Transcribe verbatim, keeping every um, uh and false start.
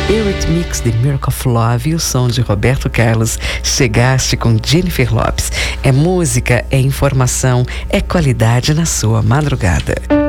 Eurythmics, The Miracle of Love, e o som de Roberto Carlos, Chegaste, com Jennifer Lopes. É música, é informação, é qualidade na sua madrugada.